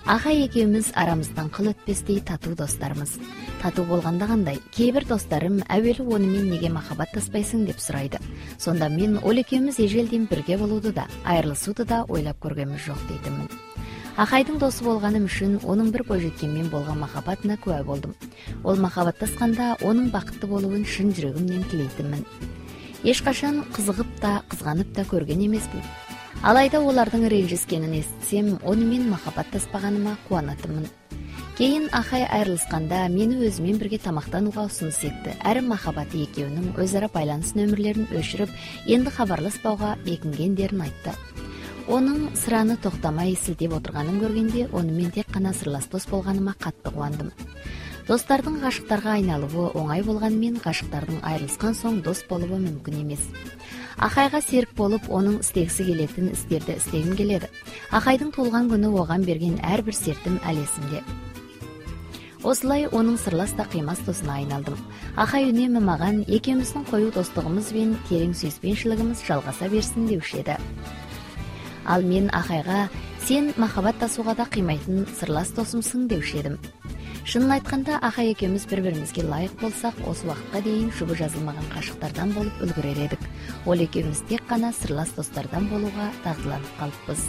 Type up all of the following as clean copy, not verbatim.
Агай экөөбүз арамыздан кыл өтпөстөй татуу досторбуз. Татуу болгондо кандай? Кээ бир досторум әүелі оны мен неге махабаттаспайсың деп сурайды. Сонда мен ол экөөбүз эжелден бирге болууду да, айрылышууду да ойлоп көргөнбүз жок дейтимин. Акайдын досу болгоным үчүн онун бир бойжеткен менен болгон махаббатына күбө болдум. Ол махабаттасканда онун бакыттуу болуун шын жүрөгүмдөн тилейтимин. Эч качан кызыгып да, кызганып да көргөн эмесмин. Алайда олардын ренжискенин эстесем, ону мен махабаттаспаганыма кубанатыммын. Кийин Акай айрылышканда мени өзү менен бирге тамактанууга сунуш этти. Әрі махаббаты экөөнүн өз ара байланыш нөмүрлөрүн өчүрүп, энди кабарлашпауга бекингендерин айтты. Onun сыраны токтомай силтеп отурганын көргөндө, ону мен тек гана сырлас дос болгоныма катты кубандым. Достордун гашыктарга айналуу оңай болгону менен гашыктардын айрылышкан соң дос болуу мүмкүн эмес. Акайга серик болуп, онун истегиси келетин истерди истегим келеді. Акайдын туулган күнү оган берген ар бир сертим ал эсимде. Осылай онун сырлас да кыймас досуна айналдым. Акай үнөмү маган экөөбүздүн коюу достугубуз менен терең сүйүспенчилигибиз жалгаса берсин дешти. Ал мен Акайга сен махабаттасууга да кыймайтын сырлас досумсуң дешедим. Шынын айтканда Акай экөөбүз бири-биримизге ылайык болсак, осы убакытка дейин шубу жазылмаган кашыктардан болуп үлгүрөр едик. Ол экөөбүз тек гана сырлас достордон болууга дагдыланып калыппыз.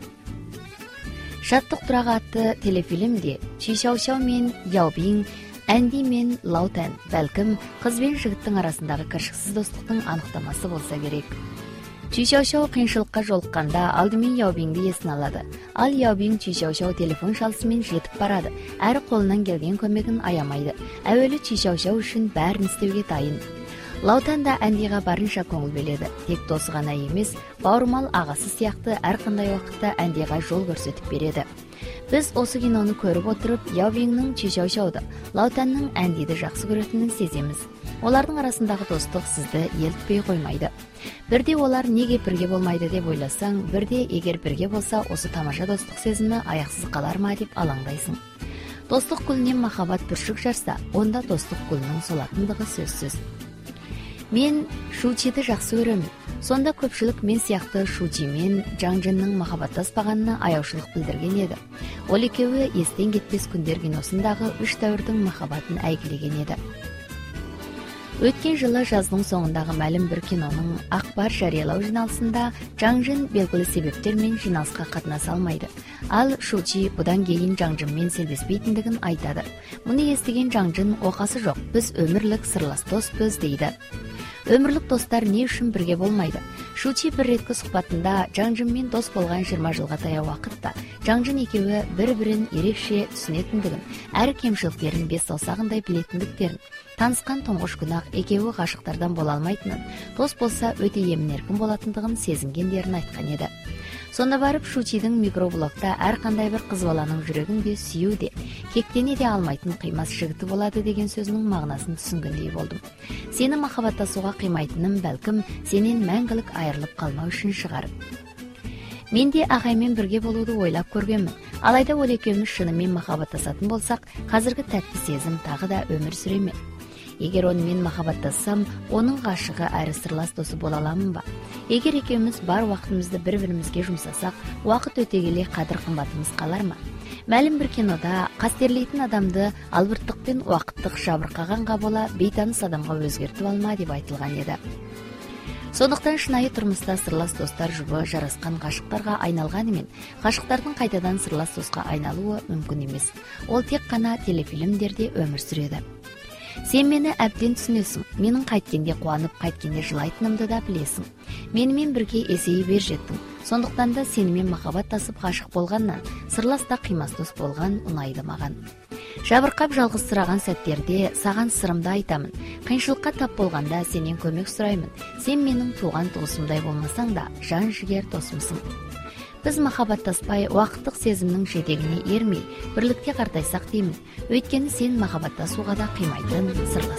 Шаттык турагы атты телефилмде Чишаушау мен Яобин, Энди мен Лаутен балким кыз бен жигиттин арасындагы кыршыксыз достуктун аныктамасы болсо керек. Чишаушау кыйынчылыкка жолукканда алдымен Яобинди эсине алады. Ал Яобин Чишаушау телефон шалысымен жетип барады. Әрі колунан келген көмөгүн аямайды. Әуелі Чишаушау үчүн бәрін істеуге дайын. Лаутан да Әндиға барынша көңіл бөледі. Тек досы гана эмес, бауырмал агасы сыяктуу ар кандай убакытта Әндиға жол көрсөтүп береді. Біз осы киноны көрүп отуруп, Яобиннин Чишаушауду, Лаутанның Әндиді жакшы көрөтүнүн сеземиз. Олардын арасындагы достук сизди элтпей коймайды. Бирде олар неге бирге болмайды деп ойласаң, бирде эгер бирге болса, осы тамаша достук сезими аяксыз каларма деп алаңдайсың. Достук гүлүнөн махаббат бүршүк жарса, онда достук гүлүнүн солатындыгы сөзсүз. Мен Шучиди жакшы көрөмүн. Сонда көпчүлүк мен сыяктуу Шучи мен Жаңжындын махабаттаспаганына аяушылык билдирген эди. Ол экөөбү эстен кетпес күндөр киносундагы 3 дәврдүн махаббатын әйгилеген эди. Өткен жылы жаздың соңындағы мәлім бір кинонun акбар жарыялау жиналысында Жаңжын белгілі себептермен жиналысқа катнаса алмайды. Ал Шучи будан кейін Жаңжынмен селбеспейтіндігін айтады. Мұны естіген Жаңжын оқасы жоқ, біз өмірлік сырлас доспыз дейді. Өмірлік достар не үшін бірге болмайды? Шучи бір реткі сұхбатында Жаңжынмен дос болған 20 жылға таяу уақытта Жаңжын екеуі бір-бірін ерекше түсінетіндігін, әр кемшіліктерін бес саусағындай білетіндіктерін, танысқан тоңғыш күнақ екеуі ғашықтардан бола алмайтынын, дос болса өте емін-еркін болатындығын сезінгендерін айтқан еді. Сонда барып Шучидің микроблогта әр қандай бір қыз баланың жүрегінде сүю де, кектене де алмайтын қимас жігіті болады деген сөзінің мағынасын түсінгендей болдым. Сені махаббаттасуға қимайтыным бәлкім сенен мәңгілік айырылып қалмау үшін шығар. Мен де Ағаймен бірге болуды ойлап көргенмін. Алайда ол екеуміз шынымен махаббаттасатын болсақ, қазіргі тәтті сезім тағы да өмір сүреме. Егер онымен махаббаттассам, оның ғашығы әрі сырлас досы бола аламын ба? Егер екеуміз бар уақытымызды бір-бірімізге жұмсасақ, уақыт өте келе қадір қымбатымыз қалар ма? Мәлім бір кинода қастерлейтін адамды албырттықпен уақыттық жабырқағанға бола бейтаныс адамға өзгертіп алма деп айтылған еді. Сондықтан шынайы тұрмыста сырлас достар жұбы жарасқан ғашықтарға айналғанымен, ғашықтардың қайтадан сырлас досқа айналуы мүмкін емес. Ол тек қана телефилмдерде өмір сүреді. Сен мені әбден түсінесің. Менің қайткенде қуанып, қайткенде жылайтынымды да білесің. Менімен бірге есейе бер жеттің. Сондықтан да сенімен махаббаттасып ғашық болғаннан, сырласта қимас дос болған ұнайды маған. Жабырқап жалғызсыраған сәттерде саған сырымды айтамын. Қиыншылыққа тап болғанда сенен көмек сұраймын. Сен менің туған туысымдай болмасаң да, жан жігер досымсың. Біз махаббаттаспай, уақыттық сезімнің жетегіне ермей, бірлікте қартайсақ деймін. Өйткені сен махаббаттасуға да қимайтын сырлас.